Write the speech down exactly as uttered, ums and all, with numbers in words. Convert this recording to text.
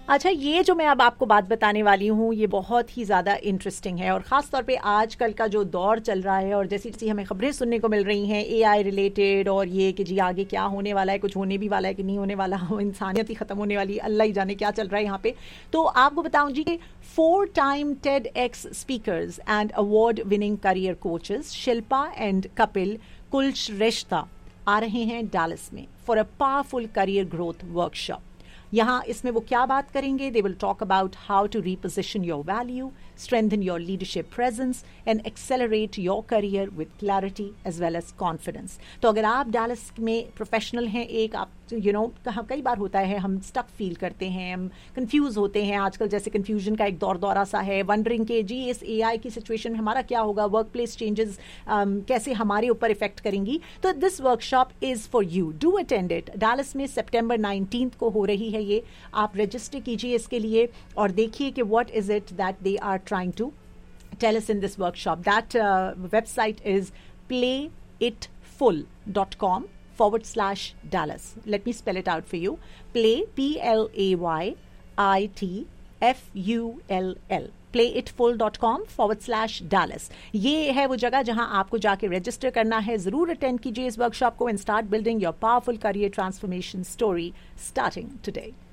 अच्छा, ये जो मैं अब आपको बात बताने वाली हूँ ये बहुत ही ज़्यादा इंटरेस्टिंग है, और ख़ास तौर पे आजकल का जो दौर चल रहा है और जैसी जैसी हमें खबरें सुनने को मिल रही हैं एआई रिलेटेड, और ये कि जी आगे क्या होने वाला है, कुछ होने भी वाला है कि नहीं होने वाला, इंसानियत ही ख़त्म होने वाली, अल्लाह ही जाने क्या चल रहा है यहाँ पे। तो आपको बताऊँ जी कि four time Ted x speakers and award winning career coaches Shilpa and Kapil Kulshreshtha आ रहे हैं डैलस में for a powerful career growth workshop. यहाँ इसमें वो क्या बात करेंगे, they will talk about how to reposition your value, strengthen your leadership presence and accelerate your career with clarity as well as confidence। तो अगर आप डैलस में प्रोफेशनल हैं, एक आप यू नो कई बार होता है हम स्टक फील करते हैं, हम कंफ्यूज होते हैं, आजकल जैसे कंफ्यूजन का एक दौर दौरा सा है, वंडरिंग के जी इस एआई की सिचुएशन में हमारा क्या होगा, वर्क प्लेस चेंजेस कैसे हमारे ऊपर इफेक्ट करेंगी। तो this workshop is for you, do attend it. Dallas में सितंबर नाइनटीन्थ को हो रही है ये, आप रजिस्टर कीजिए इसके लिए और देखिए कि what is it that they are trying to tell us in this workshop. That uh, website is playitfull dot com forward slash Dallas. Let me spell it out for you. Play, P L A Y I T F U L L. playitfull dot com forward slash Dallas. ये है वो जगह जहां आपको जाके register करना है। जरूर अटेंड कीजिए इस वर्कशॉप को and start building your powerful career transformation story starting today.